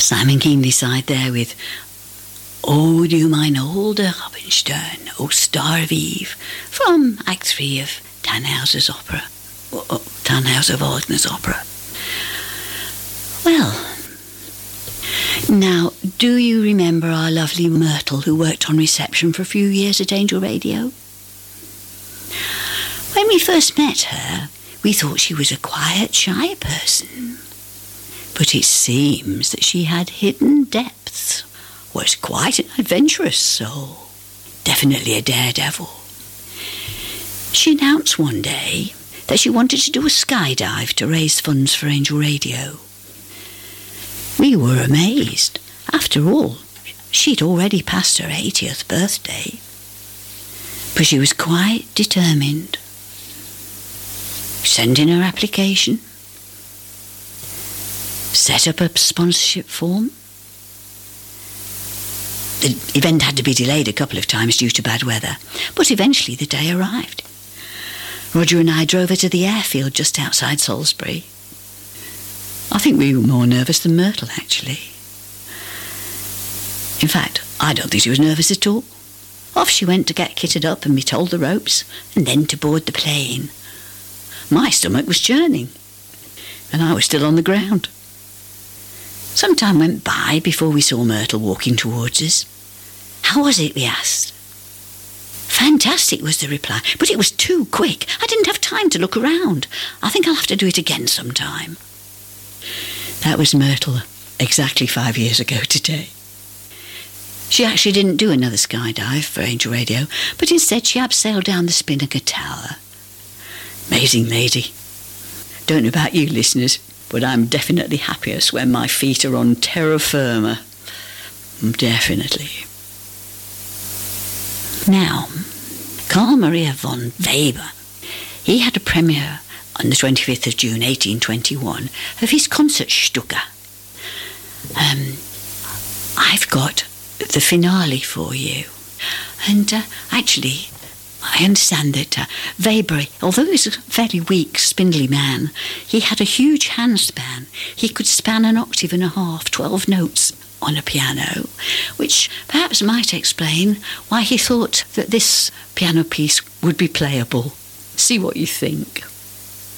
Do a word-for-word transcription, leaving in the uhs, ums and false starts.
Simon Keenly side there with O du mein holder Rabenstern, O Star of Eve, from Act three of Tannhauser's opera, oh, Tannhauser Wagner's opera. Well, now, do you remember our lovely Myrtle who worked on reception for a few years at Angel Radio? When we first met her, we thought she was a quiet, shy person. But it seems that she had hidden depths, was quite an adventurous soul, definitely a daredevil. She announced one day that she wanted to do a skydive to raise funds for Angel Radio. We were amazed. After all, she'd already passed her eightieth birthday. But she was quite determined. Sent in her application, set up a sponsorship form. The event had to be delayed a couple of times due to bad weather, but eventually the day arrived. Roger and I drove her to the airfield just outside Salisbury. I think we were more nervous than Myrtle, actually. In fact, I don't think she was nervous at all. Off she went to get kitted up and be told the ropes, and then to board the plane. My stomach was churning, and I was still on the ground. Some time went by before we saw Myrtle walking towards us. How was it, we asked. Fantastic, was the reply, but it was too quick. I didn't have time to look around. I think I'll have to do it again sometime. That was Myrtle exactly five years ago today. She actually didn't do another skydive for Angel Radio, but instead she abseiled down the Spinnaker Tower. Amazing lady. Don't know about you listeners, but I'm definitely happiest when my feet are on terra firma. Definitely. Now, Carl Maria von Weber, he had a premiere on the twenty-fifth of June eighteen twenty-one of his Concertstücke. Um, I've got the finale for you. And uh, actually, I understand that uh, Weber, although he was a fairly weak, spindly man, he had a huge handspan. He could span an octave and a half, twelve notes on a piano, which perhaps might explain why he thought that this piano piece would be playable. See what you think.